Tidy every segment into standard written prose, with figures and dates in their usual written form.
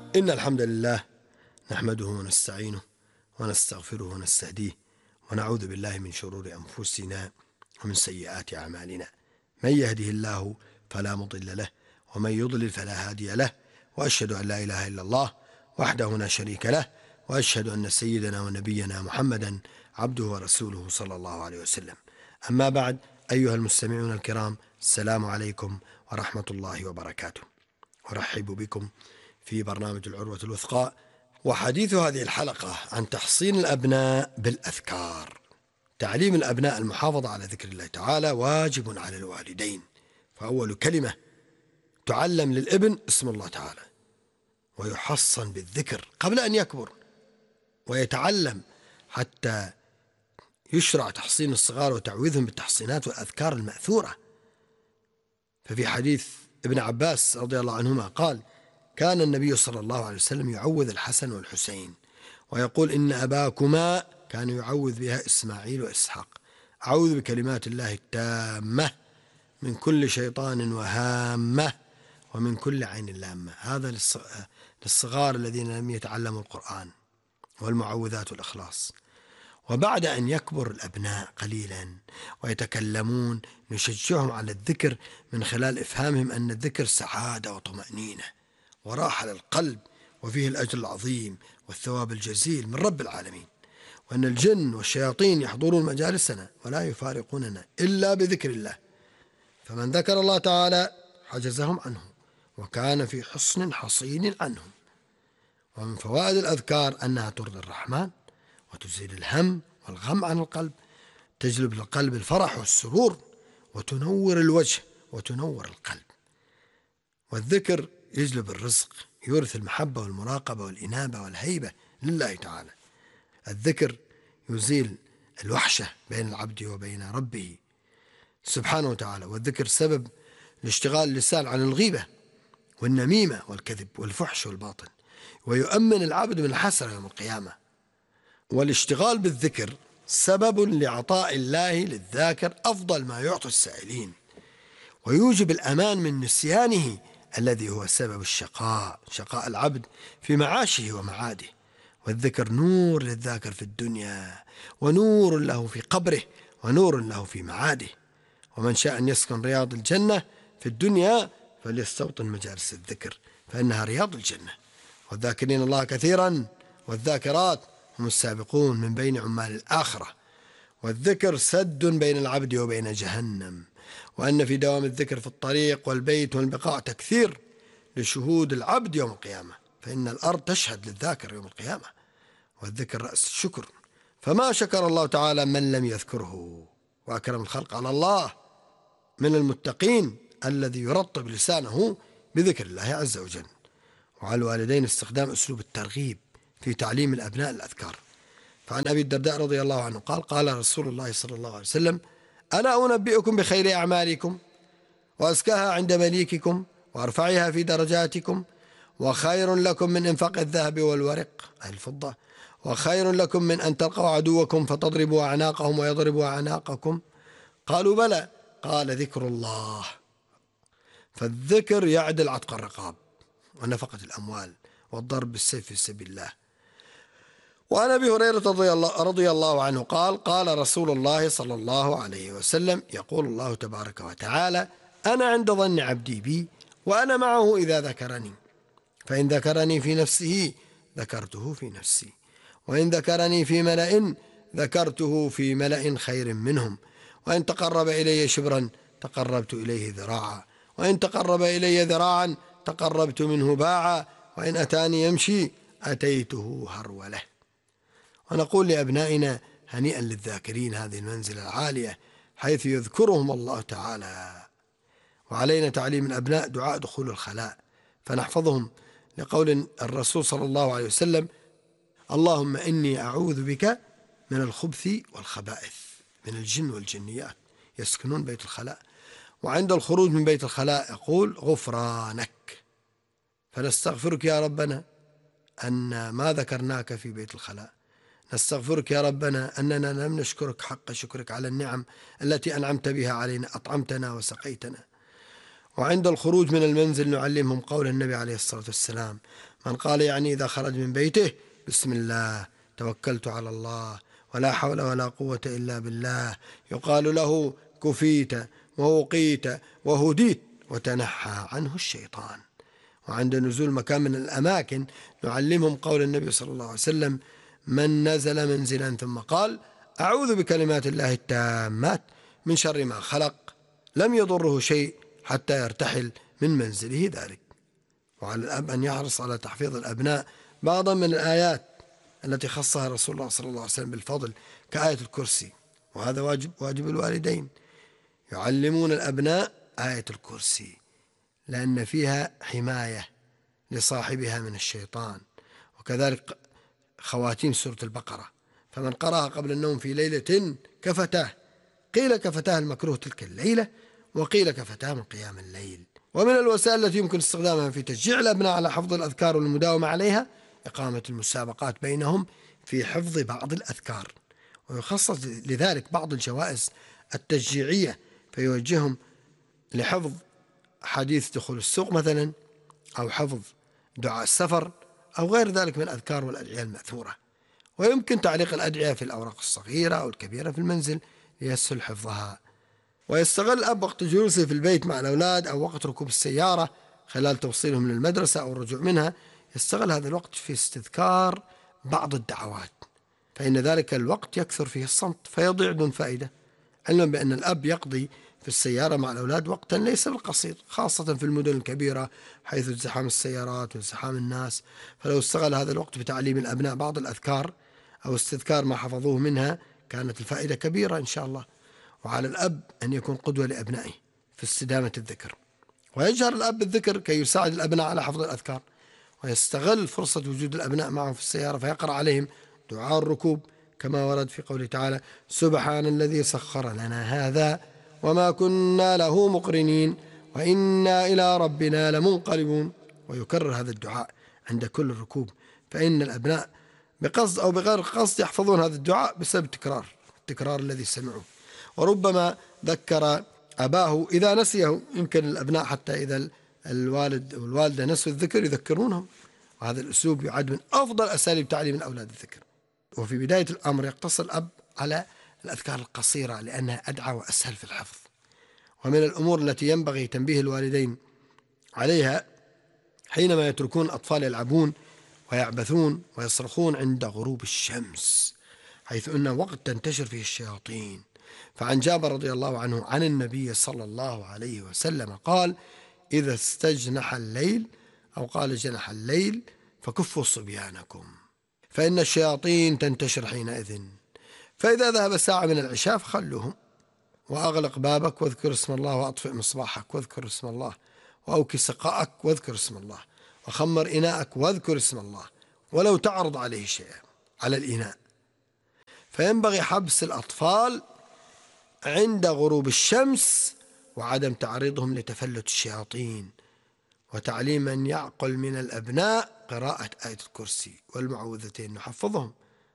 إن الحمد لله نحمده ونستعينه ونستغفره ونستهديه ونعوذ بالله من شرور أنفسنا ومن سيئات أعمالنا. من يهده الله فلا مضل له ومن يضلل فلا هادي له، وأشهد أن لا إله إلا الله وحده لا شريك له، وأشهد أن سيدنا ونبينا محمدا عبده ورسوله صلى الله عليه وسلم. أما بعد، أيها المستمعون الكرام، السلام عليكم ورحمة الله وبركاته. أرحب بكم في برنامج العروة الوثقى، وحديث هذه الحلقة عن تحصين الأبناء بالأذكار. تعليم الأبناء المحافظة على ذكر الله تعالى واجب على الوالدين، فأول كلمة تعلم للابن اسم الله تعالى، ويحصن بالذكر قبل أن يكبر ويتعلم حتى يشرع تحصين الصغار وتعويذهم بالتحصينات والأذكار المأثورة. ففي حديث ابن عباس رضي الله عنهما قال: كان النبي صلى الله عليه وسلم يعوذ الحسن والحسين ويقول: إن أباكما كان يعوذ بها إسماعيل وإسحاق: أعوذ بكلمات الله التامة من كل شيطان وهامة ومن كل عين لامة. هذا للصغار الذين لم يتعلموا القرآن والمعوذات والإخلاص. وبعد أن يكبر الأبناء قليلا ويتكلمون نشجعهم على الذكر من خلال إفهامهم أن الذكر سعادة وطمأنينة وراحة للقلب، وفيه الأجر العظيم والثواب الجزيل من رب العالمين، وأن الجن والشياطين يحضرون مجالسنا ولا يفارقوننا إلا بذكر الله، فمن ذكر الله تعالى حجزهم عنه وكان في حصن حصين عنهم. ومن فوائد الأذكار أنها ترضي الرحمن وتزيل الهم والغم عن القلب، تجلب للقلب الفرح والسرور وتنور الوجه وتنور القلب. والذكر يجلب الرزق، يورث المحبة والمراقبة والإنابة والهيبة لله تعالى. الذكر يزيل الوحشة بين العبد وبين ربه سبحانه وتعالى. والذكر سبب لاشتغال اللسان عن الغيبة والنميمة والكذب والفحش والباطل، ويؤمن العبد من الحسرة يوم القيامة. والاشتغال بالذكر سبب لعطاء الله للذاكر أفضل ما يعطي السائلين، ويوجب الأمان من نسيانه الذي هو سبب شقاء العبد في معاشه ومعاده. والذكر نور للذاكر في الدنيا، ونور له في قبره، ونور له في معاده. ومن شاء أن يسكن رياض الجنة في الدنيا فليستوطن مجالس الذكر، فإنها رياض الجنة. والذاكرين الله كثيرا والذاكرات هم السابقون من بين عمال الآخرة. والذكر سد بين العبد وبين جهنم. وأن في دوام الذكر في الطريق والبيت والبقاع تكثير لشهود العبد يوم القيامة، فإن الأرض تشهد للذاكر يوم القيامة. والذكر رأس الشكر، فما شكر الله تعالى من لم يذكره. وأكرم الخلق على الله من المتقين الذي يرطب لسانه بذكر الله عز وجل. وعلى الوالدين استخدام أسلوب الترغيب في تعليم الأبناء الأذكار. فعن أبي الدرداء رضي الله عنه قال: قال رسول الله صلى الله عليه وسلم: ألا أنبئكم بخير أعمالكم وأزكاها عند مليككم وأرفعها في درجاتكم، وخير لكم من إنفاق الذهب والورق أي الفضة، وخير لكم من أن تلقوا عدوكم فتضربوا أعناقهم ويضربوا أعناقكم؟ قالوا: بلى. قال: ذكر الله. فالذكر يعدل عتق الرقاب ونفقة الأموال والضرب بالسيف في سبيل الله. وعن أبي هريرة رضي الله عنه قال: قال رسول الله صلى الله عليه وسلم: يقول الله تبارك وتعالى: أنا عند ظن عبدي بي وأنا معه إذا ذكرني، فإن ذكرني في نفسه ذكرته في نفسي، وإن ذكرني في ملأ ذكرته في ملأ خير منهم، وإن تقرب إلي شبرا تقربت إليه ذراعا، وإن تقرب إلي ذراعا تقربت منه باعا، وإن أتاني يمشي أتيته هرولة. ونقول لأبنائنا: هنيئا للذاكرين هذه المنزلة العالية حيث يذكرهم الله تعالى. وعلينا تعليم الأبناء دعاء دخول الخلاء، فنحفظهم لقول الرسول صلى الله عليه وسلم: اللهم إني أعوذ بك من الخبث والخبائث من الجن والجنيات يسكنون بيت الخلاء. وعند الخروج من بيت الخلاء يقول: غفرانك، فنستغفرك يا ربنا أن ما ذكرناك في بيت الخلاء، نستغفرك يا ربنا أننا لم نشكرك حق شكرك على النعم التي أنعمت بها علينا، أطعمتنا وسقيتنا. وعند الخروج من المنزل نعلمهم قول النبي عليه الصلاة والسلام: من قال يعني إذا خرج من بيته: بسم الله توكلت على الله ولا حول ولا قوة إلا بالله، يقال له: كفيت ووقيت وهديت وتنحى عنه الشيطان. وعند نزول مكان من الأماكن نعلمهم قول النبي صلى الله عليه وسلم: من نزل منزلا ثم قال: أعوذ بكلمات الله التامات من شر ما خلق، لم يضره شيء حتى يرتحل من منزله ذلك. وعلى الأب أن يحرص على تحفيظ الأبناء بعضا من الآيات التي خصها رسول الله صلى الله عليه وسلم بالفضل كآية الكرسي، وهذا واجب الوالدين، يعلمون الأبناء آية الكرسي لأن فيها حماية لصاحبها من الشيطان. وكذلك خواتيم سورة البقرة، فمن قرأها قبل النوم في ليلة كفتاه، قيل كفتاه المكروه تلك الليلة، وقيل كفتاه من قيام الليل. ومن الوسائل التي يمكن استخدامها في تشجيع الأبناء على حفظ الأذكار والمداومة عليها إقامة المسابقات بينهم في حفظ بعض الأذكار، ويخصص لذلك بعض الجوائز التشجيعية فيوجههم لحفظ حديث دخول السوق مثلا، أو حفظ دعاء السفر، أو غير ذلك من الأذكار والأدعية المأثورة. ويمكن تعليق الأدعية في الأوراق الصغيرة أو الكبيرة في المنزل ليسهل حفظها. ويستغل الأب وقت جلوسه في البيت مع الأولاد أو وقت ركوب السيارة خلال توصيلهم للمدرسة أو الرجوع منها، يستغل هذا الوقت في استذكار بعض الدعوات، فإن ذلك الوقت يكثر فيه الصمت فيضيع دون فائدة، علما بأن الأب يقضي في السيارة مع الأولاد وقتا ليس بالقصير، خاصة في المدن الكبيرة حيث ازدحام السيارات وازدحام الناس. فلو استغل هذا الوقت بتعليم الأبناء بعض الأذكار أو استذكار ما حفظوه منها كانت الفائدة كبيرة إن شاء الله. وعلى الأب أن يكون قدوة لأبنائه في استدامة الذكر، ويجهر الأب بالذكر كي يساعد الأبناء على حفظ الأذكار، ويستغل فرصة وجود الأبناء معه في السيارة فيقرأ عليهم دعاء الركوب كما ورد في قوله تعالى: سبحان الذي سخر لنا هذا وما كنا له مقرنين وإنا إلى ربنا لمنقلبون. ويكرر هذا الدعاء عند كل الركوب، فإن الأبناء بقصد أو بغير قصد يحفظون هذا الدعاء بسبب التكرار الذي سمعوه. وربما ذكر أباه إذا نسيه، يمكن الأبناء حتى إذا الوالد والوالدة نسوا الذكر يذكرونهم، وهذا الأسلوب يعد من أفضل أساليب تعليم الأولاد الذكر. وفي بداية الأمر يقتصر الأب على الأذكار القصيرة لأنها أدعى وأسهل في الحفظ. ومن الأمور التي ينبغي تنبيه الوالدين عليها حينما يتركون الأطفال يلعبون ويعبثون ويصرخون عند غروب الشمس، حيث أنه وقت تنتشر فيه الشياطين. فعن جابر رضي الله عنه عن النبي صلى الله عليه وسلم قال: إذا استجنح الليل أو قال جنح الليل فكفوا صبيانكم فإن الشياطين تنتشر حينئذ، فإذا ذهب ساعة من العشاء فخلوهم، وأغلق بابك واذكر اسم الله، وأطفئ مصباحك واذكر اسم الله، وأوكي سقاءك واذكر اسم الله، وخمر إناءك واذكر اسم الله، ولو تعرض عليه شيء على الإناء. فينبغي حبس الأطفال عند غروب الشمس وعدم تعريضهم لتفلت الشياطين، وتعليم من يعقل من الأبناء قراءة آية الكرسي والمعوذتين نحفظهم،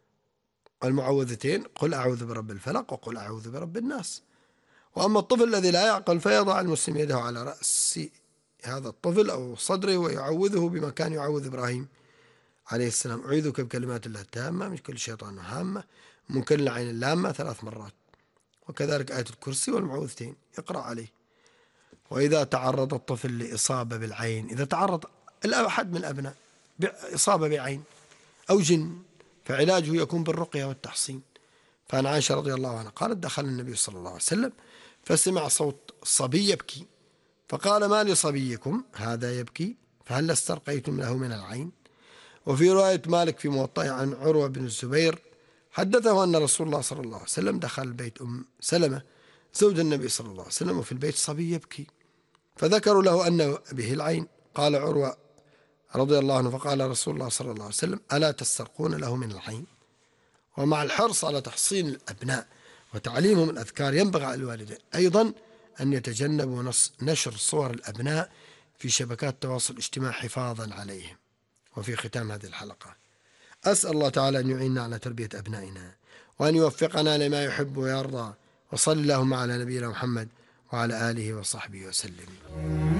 المعوذتين قل أعوذ برب الفلق وقل أعوذ برب الناس. وأما الطفل الذي لا يعقل فيضع المسلم يده على رأس هذا الطفل أو صدره ويعوذه بما كان يعوذ إبراهيم عليه السلام: أعوذك بكلمات الله التامة من كل شيطان هامة من كل عين لامة 3 مرات. وكذلك آية الكرسي والمعوذتين يقرأ عليه. وإذا تعرض الطفل لإصابة بالعين، إذا تعرض أحد من الأبناء بإصابة بعين أو جن، فعلاجه يكون بالرقية والتحصين. فعن عائشة رضي الله عنها قالت: دخل النبي صلى الله عليه وسلم فسمع صوت صبي يبكي، فقال: ما لصبيكم هذا يبكي؟ فهل استرقيتم له من العين؟ وفي رواية مالك في موطئه عن عروة بن الزبير حدثه أن رسول الله صلى الله عليه وسلم دخل بيت أم سلمة زوج النبي صلى الله عليه وسلم وفي البيت صبي يبكي، فذكروا له أن به العين. قال عروة رضي الله عنه: فقال رسول الله صلى الله عليه وسلم: ألا تسترقون له من العين؟ ومع الحرص على تحصين الأبناء وتعليمهم الأذكار ينبغي على الوالدين أيضا أن يتجنبوا نشر صور الأبناء في شبكات التواصل الاجتماعي حفاظا عليهم. وفي ختام هذه الحلقة أسأل الله تعالى أن يعيننا على تربية أبنائنا وأن يوفقنا لما يحب ويرضى، وصلى اللهم على نبينا محمد وعلى آله وصحبه وسلم.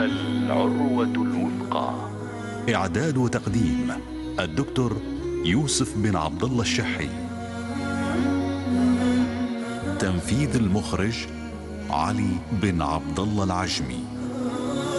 العروة الوثقى. إعداد وتقديم الدكتور يوسف بن عبد الله الشحي. تنفيذ المخرج علي بن عبد الله العجمي.